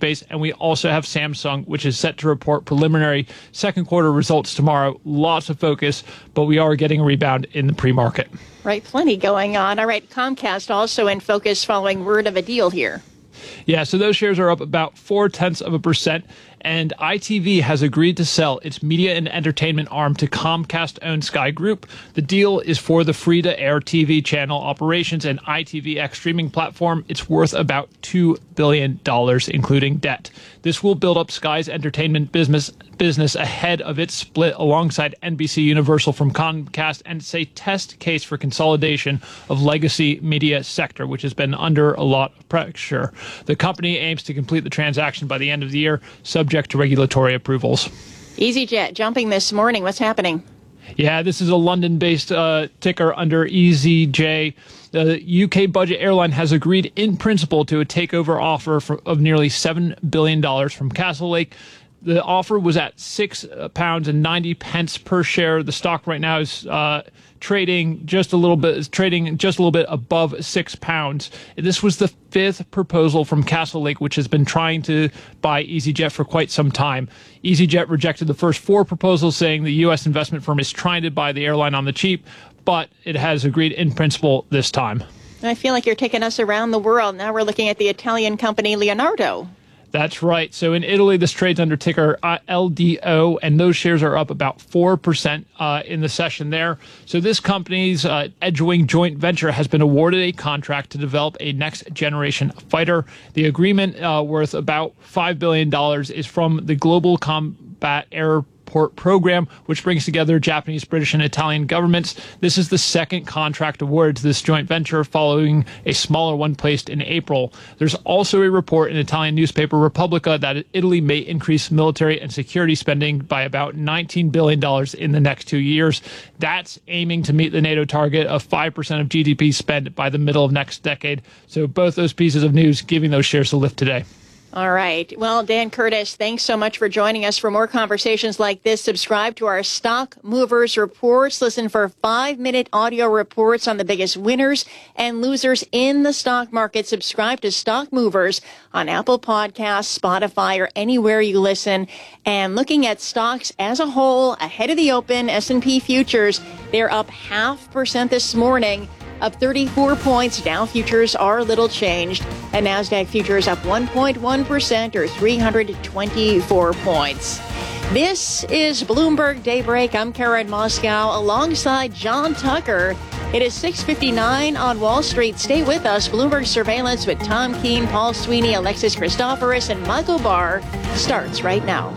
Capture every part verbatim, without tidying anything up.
aerospace, and we also have Samsung, which is set to report preliminary second quarter results tomorrow. Lots of focus, but we are getting a rebound in the pre-market. Right, plenty going on. All right, Comcast also in focus following word of a deal here. Yeah, so those shares are up about four-tenths of a percent, and I T V has agreed to sell its media and entertainment arm to Comcast-owned Sky Group. The deal is for the free-to-air T V channel operations and I T V X streaming platform. It's worth about two billion dollars, including debt. This will build up Sky's entertainment business business ahead of its split alongside N B C Universal from Comcast, and it's a test case for consolidation of legacy media sector, which has been under a lot of pressure. The company aims to complete the transaction by the end of the year, subject to regulatory approvals. EasyJet jumping this morning. What's happening? Yeah, this is a London-based uh, ticker under E Z J. The U K budget airline has agreed in principle to a takeover offer for, of nearly seven billion dollars from Castlelake. The offer was at six pounds and ninety pence per share. The stock right now is uh, trading just a little bit, is trading just a little bit above six pounds. This was the fifth proposal from Castlelake, which has been trying to buy EasyJet for quite some time. EasyJet rejected the first four proposals, saying the U S investment firm is trying to buy the airline on the cheap, but it has agreed in principle this time. I feel like you're taking us around the world. Now we're looking at the Italian company Leonardo. That's right. So in Italy, this trades under ticker L D O, and those shares are up about four percent uh, in the session there. So this company's uh, Edgewing joint venture has been awarded a contract to develop a next-generation fighter. The agreement, uh, worth about five billion dollars, is from the Global Combat Air Program, which brings together Japanese, British, and Italian governments. This is the second contract awarded to this joint venture, following a smaller one placed in April. There's also a report in Italian newspaper Repubblica that Italy may increase military and security spending by about nineteen billion dollars in the next two years. That's aiming to meet the NATO target of five percent of G D P spent by the middle of next decade. So both those pieces of news giving those shares a lift today. All right. Well, Dan Curtis, thanks so much for joining us. For more conversations like this, subscribe to our Stock Movers Reports. Listen for five-minute audio reports on the biggest winners and losers in the stock market. Subscribe to Stock Movers on Apple Podcasts, Spotify, or anywhere you listen. And looking at stocks as a whole, ahead of the open, S and P futures, they're up half percent this morning. Up thirty-four points. Dow futures are a little changed. And NASDAQ futures up one point one percent or three hundred twenty-four points. This is Bloomberg Daybreak. I'm Karen Moscow alongside John Tucker. It is six fifty-nine on Wall Street. Stay with us. Bloomberg Surveillance with Tom Keene, Paul Sweeney, Alexis Christoforous, and Michael Barr starts right now.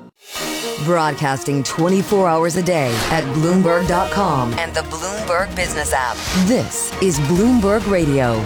Broadcasting twenty-four hours a day at Bloomberg dot com and the Bloomberg Business app. This is Bloomberg Radio.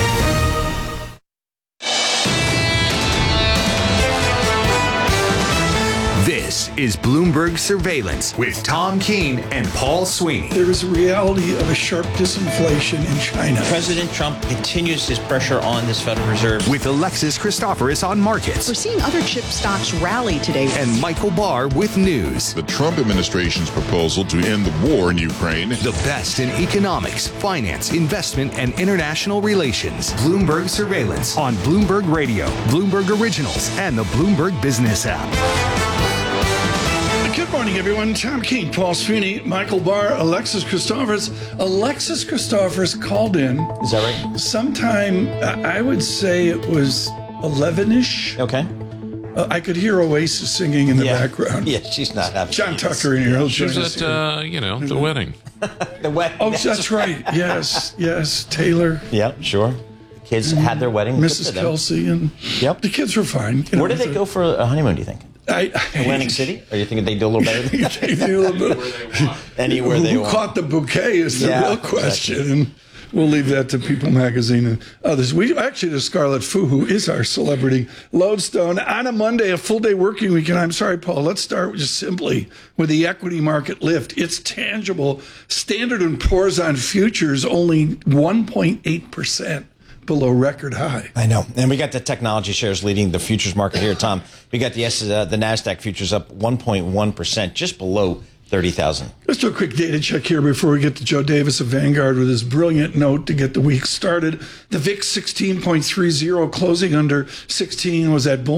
This is Bloomberg Surveillance with Tom Keene and Paul Sweeney. There is a reality of a sharp disinflation in China. President Trump continues his pressure on this Federal Reserve. With Alexis Christoforous on markets. We're seeing other chip stocks rally today. And Michael Barr with news. The Trump administration's proposal to end the war in Ukraine. The best in economics, finance, investment, and international relations. Bloomberg Surveillance on Bloomberg Radio, Bloomberg Originals, and the Bloomberg Business app. Good morning, everyone. Tom Keene, Paul Sweeney, Michael Barr, Alexis Christoforous. Alexis Christoforous called in. Is that right? Sometime, I would say it was eleven-ish. Okay. Uh, I could hear Oasis singing in the yeah. background. Yeah, she's not happy. John Tucker in here. She was at, uh, you know, the wedding. The wedding. Oh, that's, that's right. Yes, yes. Taylor. Yep, sure. Kids mm-hmm. had their wedding. Missus Kelsey and yep. the kids were fine. You know, Where did they go for a honeymoon, do you think? I, I, Atlantic City? Or you think they do a little better than that? They do a little bit. Anywhere they Who want. caught the bouquet is the yeah, real question. Exactly. And we'll leave that to People Magazine and others. We actually to Scarlet Fu, who is our celebrity lodestone, on a Monday, a full day working week. And I'm sorry, Paul, let's start just simply with the equity market lift. It's tangible. Standard and Poor's on futures only one point eight percent. Below record high. I know. And we got the technology shares leading the futures market here, Tom. We got the S, uh, the NASDAQ futures up one point one percent, just below thirty thousand. Let's do a quick data check here before we get to Joe Davis of Vanguard with his brilliant note to get the week started. The V I X sixteen point three zero closing under sixteen was at